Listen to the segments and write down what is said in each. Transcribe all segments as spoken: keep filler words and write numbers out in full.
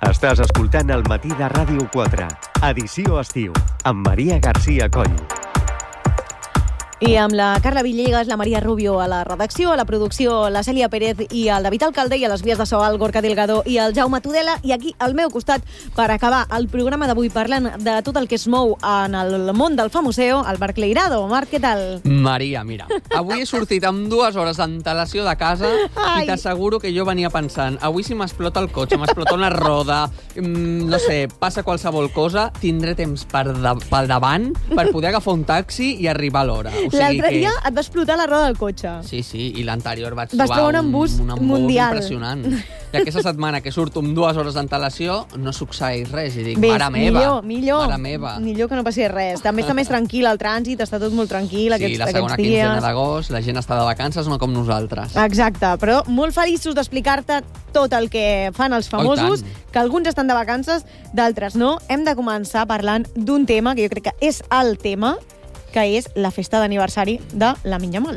Estàs escoltant El matí de Ràdio quatre, edició estiu, amb Maria García Coll. I amb la Carla Villegas, la Maria Rubio a la redacció, a la producció, la Cèlia Pérez i el David Alcalde, i a les vies de so el Gorka Delgado i el Jaume Tudela, i aquí al meu costat, per acabar el programa d'avui parlant de tot el que es mou en el món del famoseo, el Marc Leirado. Marc, què tal? Maria, mira, avui he sortit amb dues hores d'antelació de casa. Ai. I t'asseguro que jo venia pensant, avui si m'explota el cotxe, m'explota una roda, mmm, no sé, passa qualsevol cosa, tindré temps per, de, per davant per poder agafar un taxi i arribar a l'hora. O sigui L'altre que... dia et va explotar la roda del cotxe. Sí, sí, i l'anterior vaig Vas trobar un embús un, un embús mundial. Impressionant. I aquesta setmana que surto amb dues hores d'antelació no succeeix res. I dic, Ves, mare meva, millor, millor, mare meva. Millor que no passi res. També està més tranquil el trànsit, està tot molt tranquil sí, aquests, la segona aquests dies. quinzena d'agost, la gent està de vacances, no com nosaltres. Exacte, però molt feliços d'explicar-te tot el que fan els famosos, que alguns estan de vacances, d'altres no. Hem de començar parlant d'un tema que jo crec que és el tema, que és la festa d'aniversari de Lamine Yamal.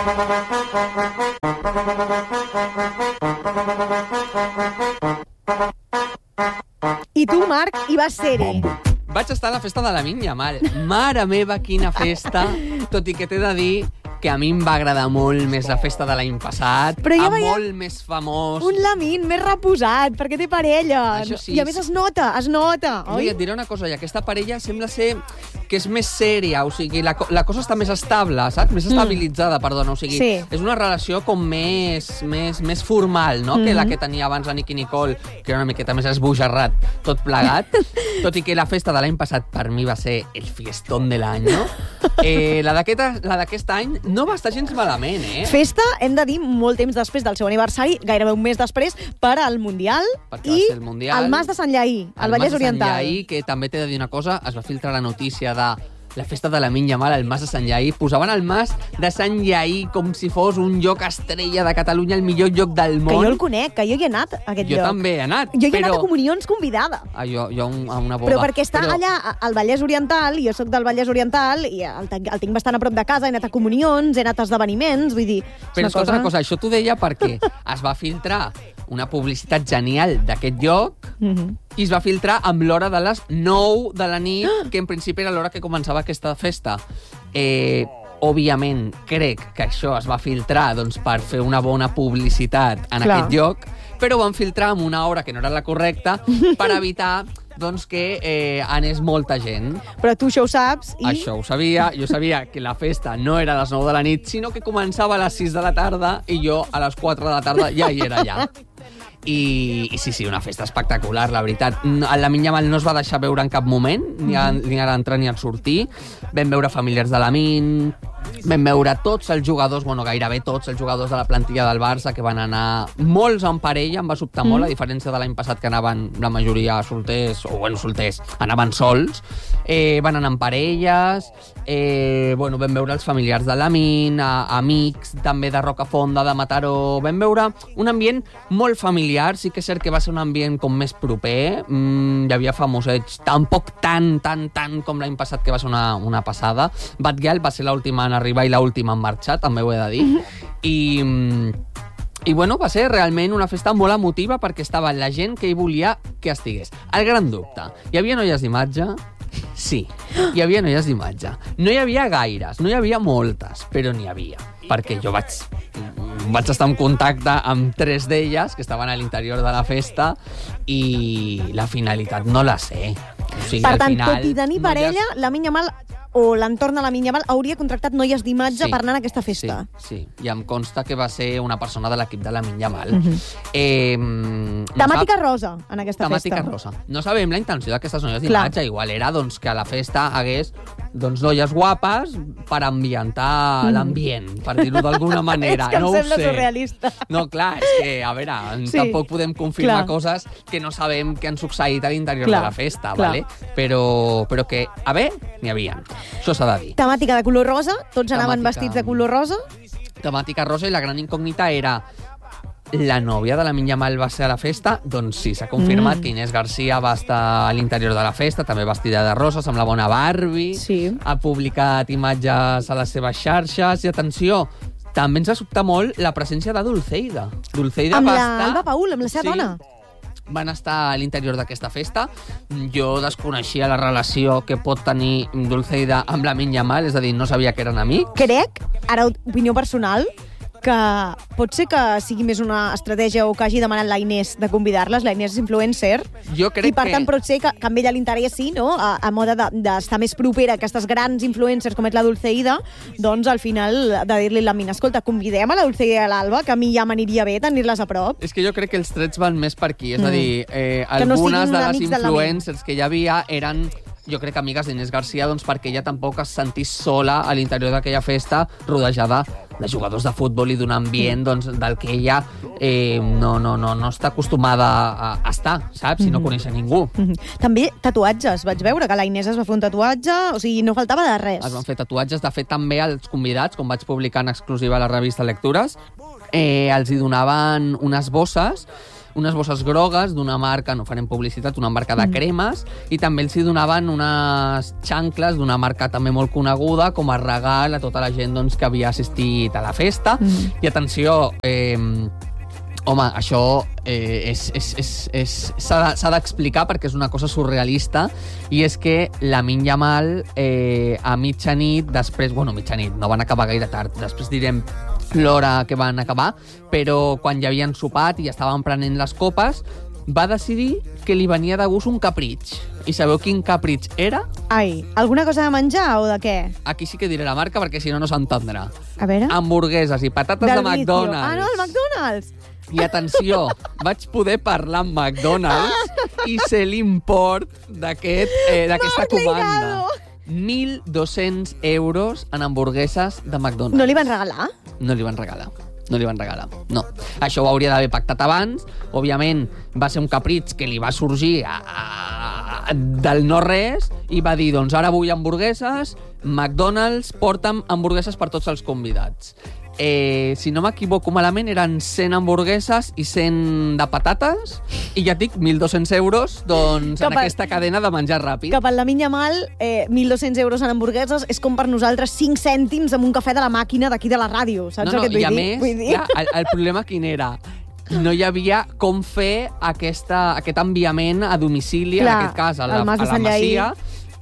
I tu, Marc, hi vas ser-hi. Vaig estar a la festa de Lamine Yamal. Mare meva, quina festa! Tot i que t'he de dir que a mi em va agradar molt més la festa de l'any passat, però ja veia molt més famós. Un Lamine més reposat, perquè té parella. Això sí. I a més es nota, es nota. No, i et diré una cosa, i aquesta parella sembla ser que és més sèria, o sigui, la, la cosa està més estable, saps? Més estabilitzada, mm. perdona, o sigui, sí. és una relació com més, més, més formal, no?, mm-hmm. que la que tenia abans la Nicki Nicole, que era una miqueta més esbojarrat, tot plegat, tot i que la festa de l'any passat per mi va ser el fiestón de l'any, no? Eh, la d'aquest any no va estar gens malament, eh? Festa, hem de dir, molt temps després del seu aniversari, gairebé un mes després, per al Mundial i el, mundial, el Mas de Sant Lleí, al Vallès Oriental. El Mas de Sant Lleí, que també t'he de dir una cosa, es va filtrar la notícia de la festa de Lamine Yamal al Mas de Sant Lleí. Posaven el Mas de Sant Lleí com si fos un lloc estrella de Catalunya, el millor lloc del món. Que jo el conec, que jo hi he anat, a aquest jo lloc. Jo també he anat. Jo hi he però... anat a comunions convidada. Ah, jo, jo a una boda. Però perquè està però... allà al Vallès Oriental, i jo sóc del Vallès Oriental, i el, el tinc bastant a prop de casa, he anat a comunions, he anat a esdeveniments, vull dir... Però escolta cosa... una cosa, això t'ho deia perquè es va filtrar una publicitat genial d'aquest lloc mm-hmm. i es va filtrar amb l'hora de les nou de la nit, que en principi era l'hora que començava aquesta festa. Eh, òbviament, crec que això es va filtrar doncs, per fer una bona publicitat en Clar. Aquest lloc, però ho van filtrar amb una hora que no era la correcta per evitar doncs, que eh, anés molta gent. Però tu això ho saps i... Això ho sabia. Jo sabia que la festa no era a les nou de la nit, sinó que començava a les sis de la tarda i jo a les quatre de la tarda ja hi era allà. I, i sí, sí, una festa espectacular, la veritat. El Lamine Yamal no es va deixar veure en cap moment, ni a, ni a l'entrar ni al sortir. Vam veure familiars de Lamine, vam veure tots els jugadors, bueno, gairebé tots els jugadors de la plantilla del Barça, que van anar molts en parella, em va sobtar mm. molt, a diferència de l'any passat que anaven la majoria solters, o bueno, solters, anaven sols. Eh, van anar en parelles, eh, bueno, vam veure els familiars de Lamine, a, amics també de Rocafonda, de Mataró. Vam veure un ambient molt familiar, sí que és cert que va ser un ambient com més proper, mm, hi havia famosets, tampoc tan, tan, tan com l'any passat, que va ser una, una passada. Batgirl va ser l'última en arribar i l'última en marxar, també ho he de dir. I, i bueno, va ser realment una festa molt emotiva perquè estava la gent que hi volia que estigués. El gran dubte, hi havia noies d'imatge? Sí, hi havia noies d'imatge. No hi havia gaires, no hi havia moltes, però n'hi havia. Perquè jo vaig, vaig estar en contacte amb tres d'elles que estaven a l'interior de la festa i la finalitat no la sé. O sigui, per al tant, final, tot i tenir parella, ja... Lamine Yamal o l'entorn de Lamine Yamal hauria contractat noies d'imatge sí, per anar a aquesta festa. Sí, sí, i em consta que va ser una persona de l'equip de Lamine Yamal. Uh-huh. eh, temàtica no rosa, en aquesta temàtica festa. Temàtica rosa. No sabem la intenció d'aquestes noies d'imatge. Igual era doncs, que a la festa hagués doncs, noies guapes per ambientar mm. l'ambient, per dir-ho d'alguna manera. És que em no sembla ho sé. surrealista. No, clar, és que, a veure, sí, tampoc podem confirmar clar. coses que no sabem que han succeït a l'interior de la festa, clar. Vale? Però, però que, a veure, n'hi havia. Això s'ha de dir. Temàtica de color rosa, tots temàtica... anaven vestits de color rosa. Temàtica rosa, i la gran incògnita era la nòvia de Lamine Yamal va ser a la festa? Doncs sí, s'ha confirmat mm. que Inés Garcia va estar a l'interior de la festa, també vestida de rosa, semblava una Barbie, sí. ha publicat imatges a les seves xarxes, i atenció, també ens va sobtar molt la presència de Dulceida. Dulceida amb va la estar... Alba Paul, amb la seva sí. dona. van estar a l'interior d'aquesta festa. Jo desconeixia la relació que pot tenir Dulceida amb Lamine Yamal, és a dir, no sabia que eren amics. Crec, ara opinió personal, que pot ser que sigui més una estratègia o que hagi demanat la Inés de convidar-les, la Inés és influencer, Jo crec i per que... tant pot ser que, que amb ella l'interessi, no? a, a moda de- d'estar més propera a aquestes grans influencers com és la Dulceida, doncs al final de dir-li a la Mina, escolta, convidem a la Dulceida i a l'Alba, que a mi ja m'aniria bé tenir-les a prop. És que jo crec que els trets van més per aquí. És a Mm. dir, eh, Que no algunes siguin de les amics de la influencers que hi havia eren, jo crec que amigues d'Inés Garcia, doncs perquè ella tampoc es sentís sola a l'interior d'aquella festa, rodejada de jugadors de futbol i d'un ambient doncs, del que ella eh, no, no, no, no està acostumada a, a estar, saps? Si no coneix a ningú. Mhm. També tatuatges. Vaig veure que la Inés es va fer un tatuatge, o sigui, no faltava de res. Es van fer tatuatges. De fet, també als convidats, com vaig publicar en exclusiva a la revista Lectures, eh, els hi donaven unes bosses, unes bosses grogues d'una marca, no farem publicitat, una marca de cremes, i també els hi donaven unes xancles d'una marca també molt coneguda com a regal a tota la gent doncs, que havia assistit a la festa. Mm. I atenció, eh, home, això eh, és, és, és, és, s'ha de- s'ha d'explicar perquè és una cosa surrealista, i és que Lamine Yamal eh, a mitjanit, després, bueno, mitjanit, no van acabar gaire tard, després direm l'hora que van acabar, però quan ja havien sopat i estaven prenent les copes, va decidir que li venia de gust un capritx. I sabeu quin capritx era? Ai, alguna cosa de menjar o de què? Aquí sí que diré la marca perquè si no, no s'entendrà. A veure... Hamburgueses i patates Del de vicio. McDonald's. Ah, no, el McDonald's! I atenció, vaig poder parlar amb McDonald's i sé l'import d'aquest, eh, d'aquesta No, comanda. Cleigado. mil dos-cents euros en hamburgueses de McDonald's. No li van regalar? No li van regalar. No li van regalar, no. Això ho hauria d'haver pactat abans. Òbviament, va ser un capritx que li va sorgir a, a, del no-res i va dir, doncs ara vull hamburgueses, McDonald's, porta'm hamburgueses per tots els convidats. Eh, si no m'equivoco malament, eren cent hamburgueses i cent de patates, i ja et dic, mil dos-cents euros doncs, Cap en a- aquesta cadena de menjar ràpid. Que per la Minya Mal, eh, mil dos-cents euros en hamburgueses és com per nosaltres cinc cèntims amb un cafè de la màquina d'aquí de la ràdio. Saps no, no, el que et vull i a dir? més, Vull dir... clar, el, el problema quin era? No hi havia com fer aquesta, aquest enviament a domicili, Clar, en aquest cas a la, al Mas de a la Sant Lleí. Masia,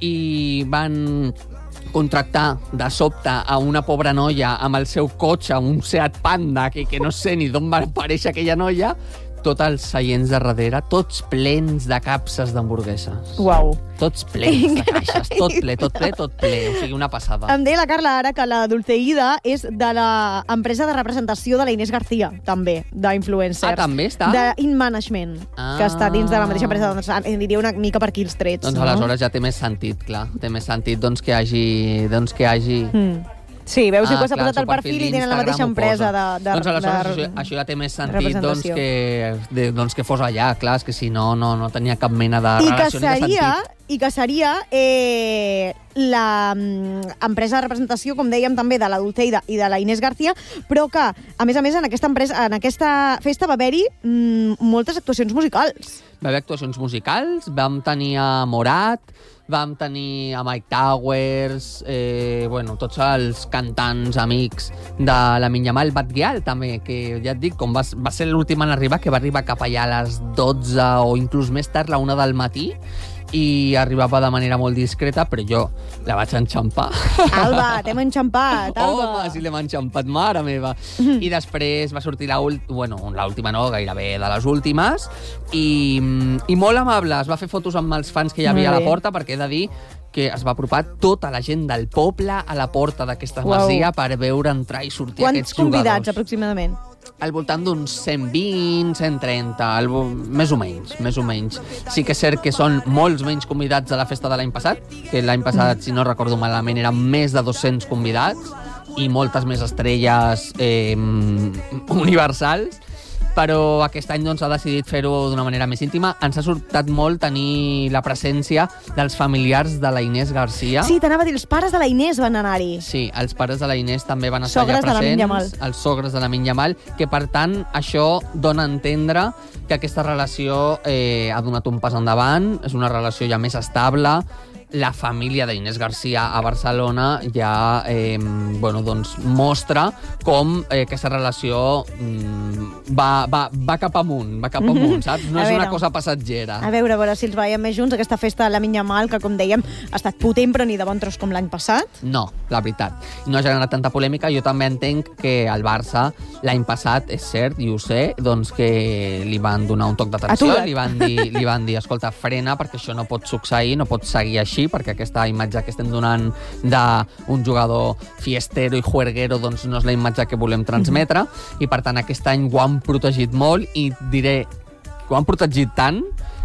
i van contractar de sobte a una pobra noia amb el seu cotxe, un Seat Panda, que, que no sé ni d'on va aparèixer aquella noia, tots els seients de darrere, tots plens de capses d'hamburgueses. Uau. Tots plens de caixes, tot ple, tot ple, tot ple. O sigui, una passada. Em deia la Carla ara que la Dulceida és de l'empresa de representació de la Inés García, també, d'influencers. Ah, també està? De In Management, Ah. que està dins de la mateixa empresa. Doncs aniria una mica per aquí els trets. Doncs no? aleshores ja té més sentit, clar. Té més sentit doncs, que hagi... Doncs, que hagi... Mm. Sí, veus Ah, que s'ha clar, posat el el perfil i tenen la d'Instagram mateixa ho empresa posa. de, de, doncs aleshores de, això, això ja té més sentit doncs, representació. que, de, doncs, que fos allà, clar, és que si no, no, no tenia cap mena de I que relació ni de seria, sentit. i que seria eh, la mm, empresa de representació, com dèiem també, de la Dulceida i de la Inés García, però que, a més a més, en aquesta, empresa, en aquesta festa va haver-hi mm, moltes actuacions musicals. Va haver actuacions musicals, vam tenir a Morat, vam tenir a Mike Towers, eh, bueno, tots els cantants amics de la Minyamal, Batguial també, que ja et dic, com va, va ser l'últim en arribar, que va arribar cap allà a les dotze o inclús més tard, la una del matí, i arribava de manera molt discreta, però jo la vaig enxampar. Alba, t'hem enxampat, Alba. Home, si l'hem enxampat, mare meva. I després va sortir l'última, bueno, l'última no, gairebé de les últimes, i, i molt amable, es va fer fotos amb els fans que hi havia Molt a la bé. porta, perquè he de dir que es va apropar tota la gent del poble a la porta d'aquesta Uau. masia per veure entrar i sortir Quants aquests convidats, jugadors. aproximadament? Al voltant d'uns cent vint, cent trenta, al vo- més o menys, més o menys. Sí que és cert que són molts menys convidats a la festa de l'any passat, que l'any passat, si no recordo malament, eren més de dos-cents convidats i moltes més estrelles eh, universals, però aquest any doncs, ha decidit fer-ho d'una manera més íntima. Ens ha sortat molt tenir la presència dels familiars de la Inés Garcia. Sí, t'anava a dir, els pares de la Inés van anar-hi. Sí, els pares de la Inés també van estar Sogres allà de la presents, Minyamal. els sogres de la Minyamal, que per tant això dona a entendre que aquesta relació eh, ha donat un pas endavant, és una relació ja més estable, la família d'Inés Garcia a Barcelona ja eh, bueno, doncs mostra com eh, aquesta relació mm, va, va, va cap amunt, va cap amunt, saps? No A és veure. una cosa passatgera. A veure, a veure si els veiem més junts. Aquesta festa de la Minya Mal, que com dèiem, ha estat potent, però ni de bon tros com l'any passat. No, la veritat. No ha generat tanta polèmica. Jo també entenc que al Barça l'any passat, és cert, i ho sé, doncs que li van donar un toc d'atenció, Atura't. li van dir, li van dir, escolta, frena, perquè això no pot succeir, no pot seguir així, perquè aquesta imatge que estem donant d'un jugador fiestero i juerguero doncs no és la imatge que volem transmetre, mm-hmm. i per tant aquest any ho han protegit molt, i diré que ho han protegit tant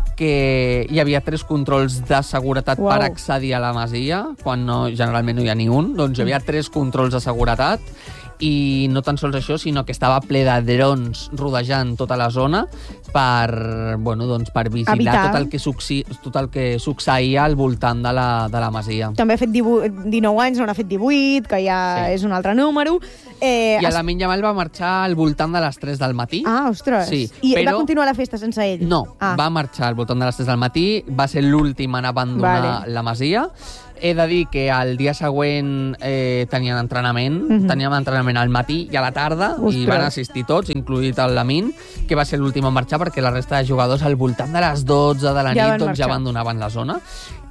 que hi havia tres controls de seguretat Uau. per accedir a la masia, quan no, generalment no hi ha ni un, doncs hi havia tres controls de seguretat, i no tan sols això, sinó que estava ple de drons rodejant tota la zona per, bueno, doncs per vigilar Evitar. tot el, que succi, tot el que succeïa al voltant de la, de la masia. També ha fet divuit, dinou anys, no n'ha fet divuit, que ja Sí. és un altre número. Eh, I a es- la Yamal va marxar al voltant de les tres del matí. Ah, ostres. Sí, I però- va continuar la festa sense ell? No, ah. va marxar al voltant de les tres del matí, va ser l'últim en abandonar Vale. la masia. He de dir que el dia següent eh, tenien entrenament, Mhm. teníem entrenament al matí i a la tarda, Ostres. i van assistir tots, incluït el Lamin, que va ser l'últim a marxar, perquè la resta de jugadors al voltant de les dotze de la Ja nit van doncs, ja marxar. abandonaven la zona.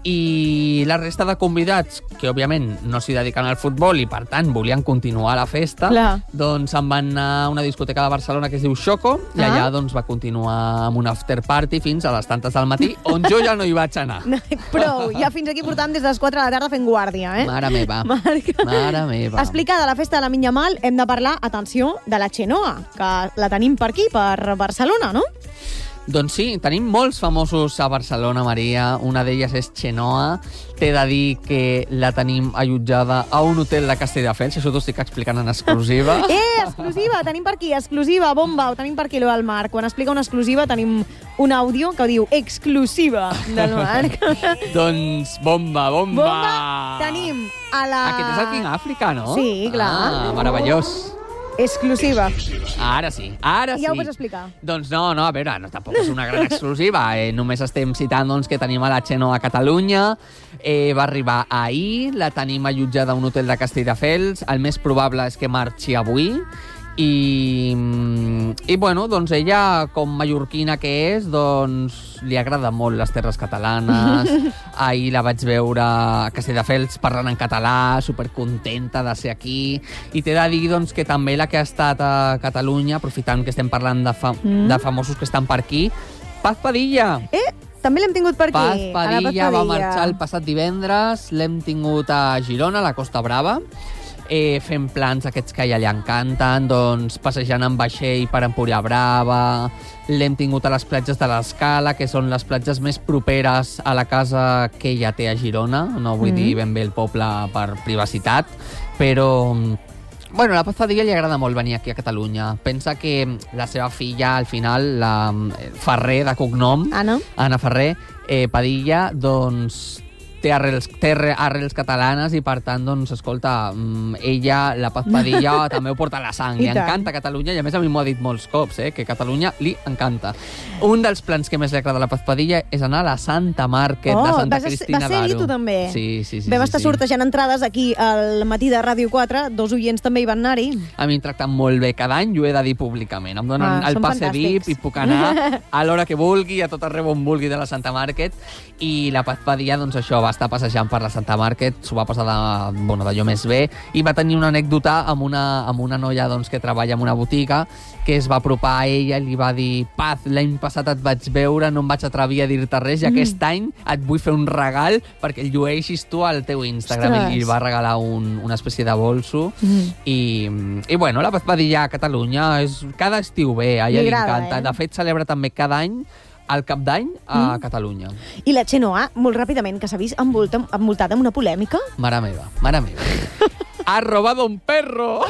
I la resta de convidats, que òbviament no s'hi dediquen al futbol i per tant volien continuar la festa, Clar. doncs se'n van anar a una discoteca de Barcelona que es diu Xoco, i Ah. allà doncs va continuar amb un after party fins a les tantes del matí, on jo ja no hi vaig anar. Prou, ja fins aquí portàvem des de les quatre de la tarda fent guàrdia, eh? Mare meva, Marca. mare meva. Explicada la festa de la Minya Mal, hem de parlar, atenció, de la Xenoa, que la tenim per aquí, per Barcelona, no? Doncs sí, tenim molts famosos a Barcelona, Maria. Una d'elles és Xenoa. T'he de dir que la tenim allotjada a un hotel de Castelldefels. Això t'ho estic explicant en exclusiva. Eh, exclusiva, tenim per aquí, exclusiva, bomba, ho tenim per aquí, el Marc. Quan explica una exclusiva tenim un àudio que diu exclusiva del Marc. Doncs bomba, bomba! Bomba, tenim a la... Aquest és el King Africa, no? Sí, clar. Ah, meravellós. Exclusiva. Ara sí, ara sí. Ja ho pots explicar. Doncs no, no, a veure, no, tampoc és una gran exclusiva. Eh, només estem citant doncs, que tenim a la Xenoa a Catalunya. Eh, va arribar ahir, la tenim allotjada a un hotel de Castelldefels. El més probable és que marxi avui. I, i bueno, doncs ella, com mallorquina que és, doncs li agrada molt les terres catalanes. Ahir la vaig veure a Castelldefels parlant en català, supercontenta de ser aquí. I t'he de dir doncs, que també la que ha estat a Catalunya, aprofitant que estem parlant de, fa Mm. de famosos que estan per aquí, Paz Padilla. Eh, també l'hem tingut per aquí. Paz a la Padilla Paz va Padilla. marxar el passat divendres, l'hem tingut a Girona, a la Costa Brava, eh, fent plans aquests que a ella li encanten, doncs passejant en vaixell per Empúria Brava, l'hem tingut a les platges de l'Escala, que són les platges més properes a la casa que ella té a Girona, no vull Mm. dir ben bé el poble per privacitat, però... Bueno, a la Paz Padilla li agrada molt venir aquí a Catalunya. Pensa que la seva filla, al final, la Ferrer, de cognom, Anna? Anna Ferrer, eh, Padilla, doncs té arrels, té re- arrels catalanes i, per tant, doncs, escolta, mm, ella, la Paz Padilla, també ho porta a la sang. I Li tant. encanta Catalunya i, a més, a mi m'ho ha dit molts cops, eh, que Catalunya li encanta. Un dels plans que més li agrada a la Paz Padilla és anar a la Santa Market Oh, de Santa vas a- Cristina vas ser-hi d'Aro. tu també? Sí, sí, sí. Vam sí, estar sí. sortejant entrades aquí al matí de Ràdio quatre, dos oients també hi van anar-hi. A mi em tracten molt bé cada any i ho he de dir públicament. Em donen Ah, el són passe V I P fantàstics. i puc anar a l'hora que vulgui, a tot arreu on vulgui de la Santa Market. I la Paz Padilla, doncs això, va estar passejant per la Santa Market, s'ho va passar de, bueno, d'allò més bé, i va tenir una anècdota amb una, amb una noia doncs, que treballa en una botiga, que es va apropar a ella i li va dir: Paz, l'any passat et vaig veure, no em vaig atrevir a dir-te res, i aquest any et vull fer un regal perquè el llueixis tu al teu Instagram. Ostres. I li va regalar un, una espècie de bolso. Mm. I, i bueno, la Paz Padilla a Catalunya és, cada estiu bé, a ella Li li agrada, encanta. eh? De fet, celebra també cada any el cap d'any a Mm. Catalunya. I la Xenoa, molt ràpidament, que s'ha vist envolta, envoltada amb una polèmica. Mare meva, mare meva. Ha robado un perro!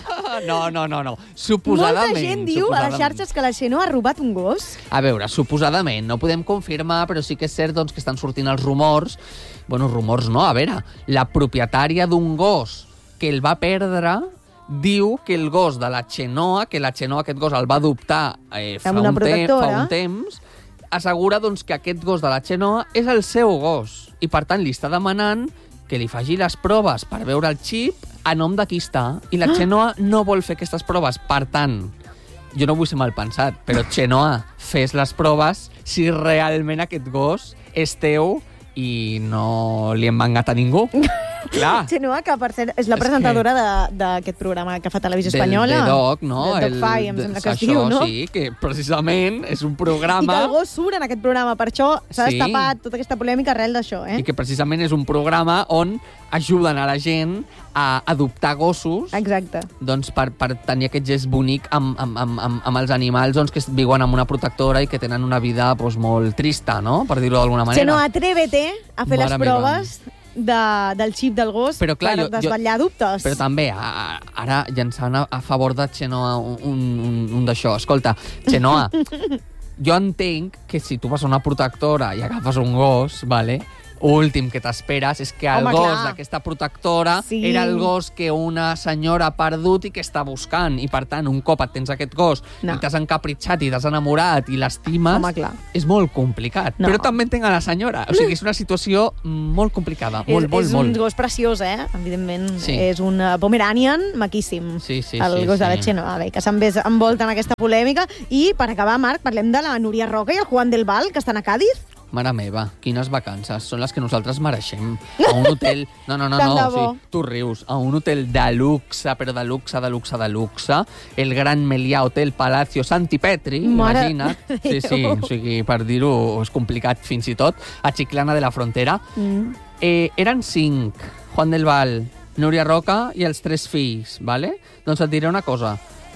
No, no, no, no. Suposadament. Molta gent diu a les suposadament. xarxes que la Xenoa ha robat un gos. A veure, suposadament, no podem confirmar, però sí que és cert doncs, que estan sortint els rumors. Bueno, rumors no, a veure, la propietària d'un gos que el va perdre diu que el gos de la Xenoa, que la Xenoa aquest gos el va adoptar eh, fa, Amb una un te- protectora. fa un temps, assegura doncs, que aquest gos de la Xenoa és el seu gos i, per tant, li està demanant que li faci les proves per veure el xip a nom de qui està. I la Xenoa no vol fer aquestes proves. Per tant, jo no vull ser mal pensat, però Xenoa, fes les proves si realment aquest gos és teu i no li hem mangat a ningú. Clar. Xenoa, que per cert és la presentadora que... d'aquest programa que fa Televisió Espanyola. Del Dog, no? Del Dog Fi, em sembla que es diu, no? Sí, que precisament és un programa... I que el gos surt en aquest programa, per això s'ha sí. destapat tota aquesta polèmica arrel d'això, eh? I que precisament és un programa on ajuden a la gent a adoptar gossos. Exacte. Doncs per, per tenir aquest gest bonic amb, amb, amb, amb, amb els animals doncs, que viuen amb una protectora i que tenen una vida doncs, molt trista, no? Per dir-ho d'alguna manera. Xenoa, atrévete a fer Mare les proves de, del xip del gos però, clar, per jo, desvetllar jo, dubtes. Però també, a, ara llançant a, a favor de Xenoa un, un, un d'això. Escolta, Xenoa, jo entenc que si tu vas a una protectora i agafes un gos, vale, últim que t'esperes és que el Home, gos clar. d'aquesta protectora Sí. era el gos que una senyora ha perdut i que està buscant. I, per tant, un cop et tens aquest gos No. i t'has encapritxat i t'has enamorat i l'estimes, Home, clar. és molt complicat. No. Però també entenc a la senyora. O sigui, és una situació molt complicada. Molt, és, molt, és molt. un gos preciós, eh? Evidentment. Sí. És un uh, Pomeranian maquíssim. Sí, sí, el sí, gos de sí. la Xenoa, bé, que se'n envolta en aquesta polèmica. I, per acabar, Marc, parlem de la Núria Roca i el Juan del Val, que estan a Càdiz. Mare meva, quines vacances. Són les que nosaltres mereixem. A un hotel... No, no, no, Tant no. de O bo. sigui, tu rius. A un hotel de luxe, però de luxe, de luxe, de luxe. El Gran Melià Hotel Palacio Santi Petri, Mare imagina't. de Sí, sí, Déu. o sigui, per dir-ho és complicat fins i tot. A Chiclana de la Frontera. Mm. Eh, eren cinc. Juan del Val, Núria Roca i els tres fills, vale? Doncs et diré una cosa.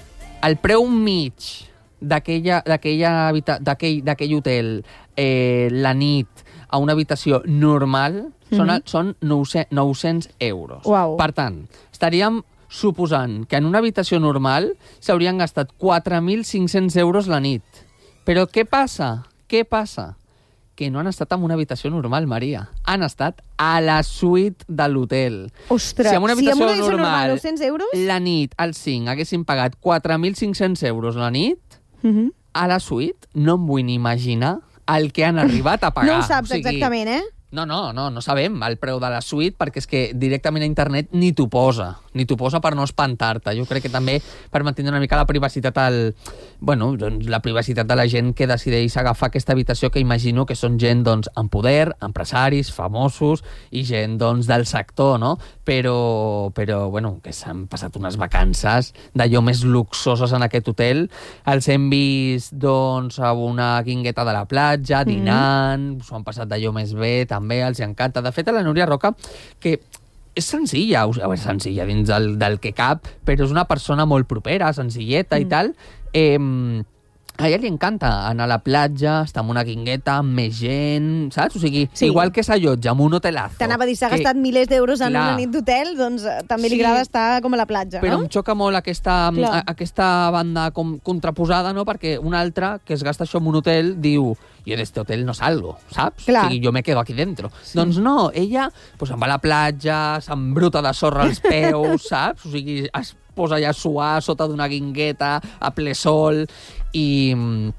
El preu mig d'aquella d'aquella habita- d'aquell d'aquell hotel eh, la nit a una habitació normal són, Mhm. són nou-cents euros. Uau. Per tant, estaríem suposant que en una habitació normal s'haurien gastat quatre mil cinc-cents euros la nit. Però què passa? Què passa? Que no han estat en una habitació normal, Maria. Han estat a la suite de l'hotel. Ostres, si en una habitació, si en una habitació normal, normal, nou-cents euros... la nit, als cinc, haguessin pagat quatre mil cinc-cents euros la nit, Mhm. a la suite no em vull ni imaginar el que han arribat a pagar. No ho saps O sigui, exactament, eh? No, no, no, no sabem el preu de la suite perquè és que directament a internet ni t'ho posa, ni t'ho posa per no espantar-te. Jo crec que també per mantenir una mica la privacitat al... bueno, doncs la privacitat de la gent que decideix agafar aquesta habitació, que imagino que són gent doncs, amb poder, empresaris, famosos i gent doncs, del sector, no? Però, però bueno, que s'han passat unes vacances d'allò més luxoses en aquest hotel. Els hem vist doncs, a una guingueta de la platja, dinant, s'ho han passat d'allò més bé, també els encanta. De fet, a la Núria Roca, que és senzilla, a veure, senzilla dins del, del que cap, però és una persona molt propera, senzilleta mm. i tal, eh, a ella li encanta anar a la platja, estar en una guingueta, amb més gent, saps? O sigui, Sí. igual que s'allotja en un hotelazo. T'anava a dir, s'ha que- gastat milers d'euros en Clar. una nit d'hotel, doncs eh, també li Sí. agrada estar com a la platja, Però no? em xoca molt aquesta, Clar. a, aquesta banda com contraposada, no? Perquè un altre que es gasta això en un hotel diu jo d'este hotel no salgo, saps? Clar. O sigui, jo me quedo aquí dentro. Sí. Doncs no, ella pues, se'n va a la platja, s'embruta de sorra als peus, saps? O sigui, es posa allà a suar sota d'una guingueta, a ple sol, i...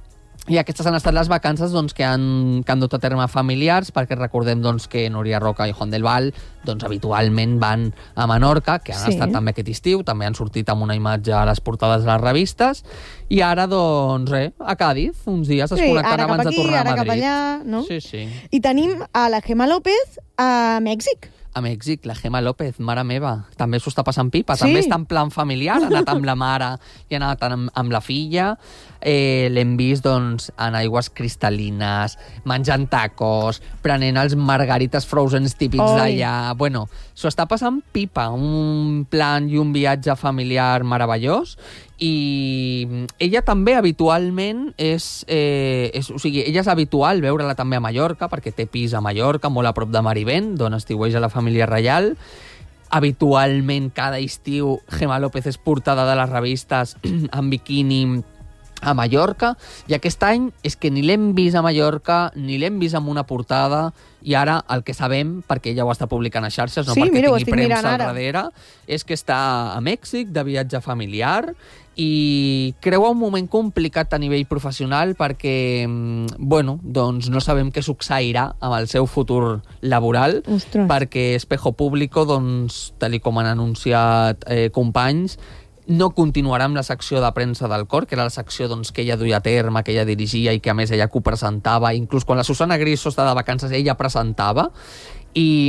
I aquestes han estat les vacances doncs, que, han, que han dut a terme familiars, perquè recordem doncs, que Núria Roca i Juan del Val doncs, habitualment van a Menorca, que han Sí. estat també aquest estiu, també han sortit amb una imatge a les portades de les revistes, i ara, doncs, res, a Càdiz, uns dies es Sí, connecten ara cap abans aquí, de tornar ara a cap Madrid. allà, no? Sí, sí. I tenim a la Gemma López a Mèxic. A Mèxic, la Gemma López, mare meva, també s'ho està passant pipa, Sí. també està en plan familiar, ha anat amb la mare i ha anat amb, amb la filla, eh, l'hem vist doncs, en aigües cristal·lines, menjant tacos, prenent els margarites frozens típics Oi. d'allà, bueno, s'ho està passant pipa, un plan i un viatge familiar meravellós, i ella també habitualment és, eh, és, o sigui, ella és habitual veure-la també a Mallorca, perquè té pis a Mallorca, molt a prop de Marivent, d'on estiueix a la família reial. Habitualment cada estiu Gemma López és portada de les revistes en biquini a Mallorca, i aquest any és que ni l'hem vist a Mallorca, ni l'hem vist amb una portada, i ara el que sabem, perquè ella ho està publicant a xarxes, no Sí, perquè mira, ho tingui estic mirant premsa al ara. darrere, és que està a Mèxic de viatge familiar i creu un moment complicat a nivell professional perquè, mm, bueno, doncs no sabem què succeirà amb el seu futur laboral, Ostres. perquè Espejo Público, doncs, tal com han anunciat eh, companys, no continuarà amb la secció de premsa del cor, que era la secció doncs, que ella duia a terme, que ella dirigia i que a més ella que ho presentava, inclús quan la Susana Griso estava de vacances ella presentava, i,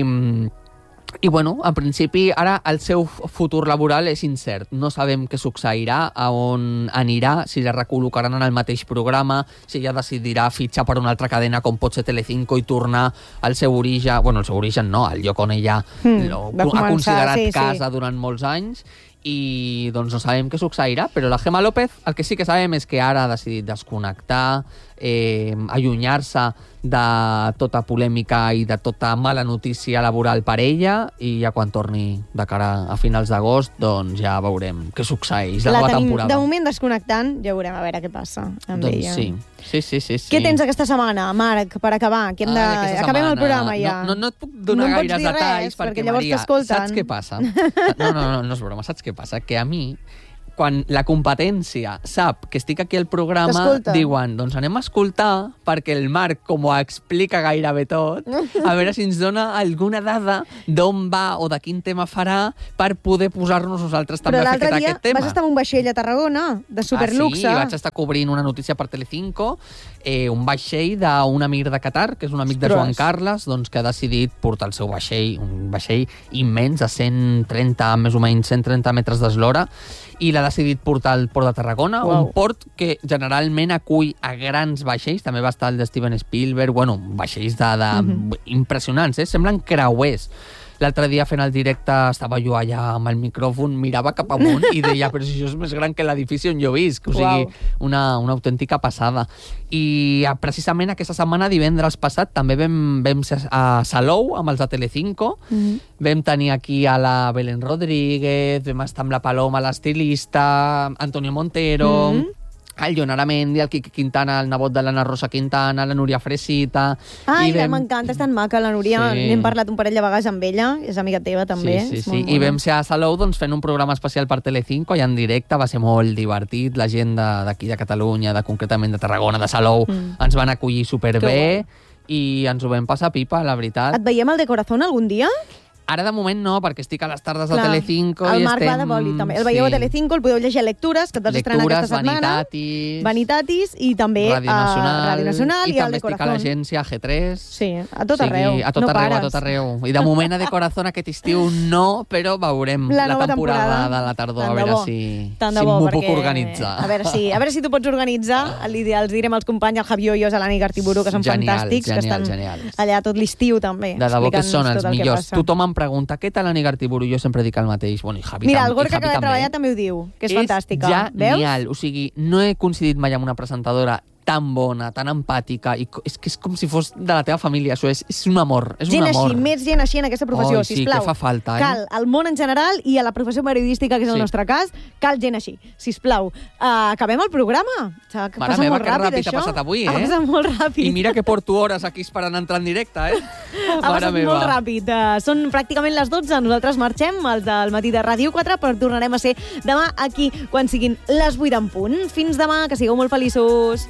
i bueno, en principi ara el seu futur laboral és incert, no sabem què succeirà, a on anirà, si la recol·locaran en el mateix programa, si ella decidirà fitxar per una altra cadena com pot ser Telecinco i tornar al seu origen, bueno, el seu origen no, al lloc on ella Mm, lo, va ha començar, considerat sí, sí. casa durant molts anys, i doncs no sabem què succeirà, però la Gemma López el que sí que sabem és que ara ha decidit desconnectar, eh, allunyar-se de tota polèmica i de tota mala notícia laboral per ella, i ja quan torni de cara a finals d'agost, doncs ja veurem què succeeix la, La nova tenim temporada. de moment desconnectant, ja veurem a veure què passa amb doncs ella. sí. Sí, sí, sí, sí. Què tens aquesta setmana, Marc, per acabar? Que hem de... Ai, aquesta Acabem el setmana. programa ja. No, no, no et puc donar No em pots gaires dir res, detalls perquè, perquè llavors Maria, t'escolten. saps què passa? No, no, no, no és broma, saps què passa? Que a mi, quan la competència sap que estic aquí al programa, T'escolta. diuen, doncs anem a escoltar, perquè el Marc, com ho explica gairebé tot, a veure si ens dona alguna dada d'on va o de quin tema farà per poder posar-nos nosaltres també Però a fer l'altre dia aquest tema. vas estar en un vaixell a Tarragona, de superluxe. Ah, sí, vaig estar cobrint una notícia per Telecinco, eh, un vaixell d'un amic de Qatar, que és un amic de Ostres. Joan Carles, doncs, que ha decidit portar el seu vaixell, un vaixell immens, de cent trenta, més o menys cent trenta metres d'eslora, i l'ha decidit portar al port de Tarragona, Uau. un port que generalment acull a grans vaixells, també va estar el de Steven Spielberg, bueno, vaixells de, de Mhm. impressionants, eh? Semblen creuers. L'altre dia fent el directe estava jo allà amb el micròfon, mirava cap amunt i deia, però si això és més gran que l'edifici on jo visc, o sigui, Uau. una, una autèntica passada. I eh, precisament aquesta setmana, divendres passat, també vam, vam ser a Salou amb els de Telecinco, Mhm. vam tenir aquí a la Belén Rodríguez, vam estar amb la Paloma, l'estilista, Antonio Montero, Mhm. el Jon Aramendi, el Quique Quintana, el nebot de l'Anna Rosa Quintana, la Núria Fresita... Ai, i vam- m'encanta, és tan maca la Núria. Sí. N'hem parlat un parell de vegades amb ella, és amiga teva també. Sí, sí, és sí. molt I bona. vam ser a Salou doncs, fent un programa especial per Telecinco i en directe, va ser molt divertit. La gent de- d'aquí de Catalunya, de concretament de Tarragona, de Salou, Mm. ens van acollir superbé Que i ens ho vam passar pipa, la veritat. Et veiem al de Corazón algun dia? Ara de moment no, perquè estic a les tardes Clar, de Telecinco el i Marc estem... va de boli, també. El veieu a Telecinco, el podeu llegir a Lectures, que et vas estrenar Lectures, aquesta setmana. Vanitatis... Vanitatis i també Ràdio a Nacional, Ràdio Nacional i, i al també de estic a Corazón. l'agència G tres. Sí, a tot arreu. A tot no arreu, pares. a tot arreu. I de moment a De Corazón aquest estiu no, però veurem La la, nova temporada, temporada. de la tardor, Tant a de veure bo. si, Tant de si bo, m'ho perquè... puc organitzar. A veure si, a veure si tu pots organitzar. L'ideal, els direm als companys, el Javi Hoyos, l'Ani Gartiburu, que són Genials, fantàstics, que genials, estan genials. allà tot l'estiu també. De debò que explicant-nos són els tot el que millors. passa. Tothom em pregunta, què tal Ani Gartiburu? Jo sempre dic el mateix. Bueno, i Javi Mira, tam- el Gorka i Javi que acaba de també. treballar també ho diu, que és, fantàstica. És Veus? genial. O sigui, no he coincidit mai amb una presentadora tan bona, tan empàtica, i co- és que és com si fos de la teva família, això és, és un amor, és Gent un amor. així, més gent així en aquesta professió, Oi, sí, sisplau. que fa falta, eh? Cal, al món en general i a la professió periodística, que és el Sí. nostre cas, cal gent així, sisplau. Uh, acabem el programa. S'ha Mare passat meva, molt que ràpid, ràpid ha això. passat avui, eh? Ha passat molt ràpid. I mira que porto hores aquí esperant entrar en directe, eh? Ha passat molt ràpid. Uh, són pràcticament les dotze. Nosaltres marxem, els del matí de Ràdio quatre, però tornarem a ser demà aquí quan siguin les vuit en punt. Fins demà, que sigueu molt feliços.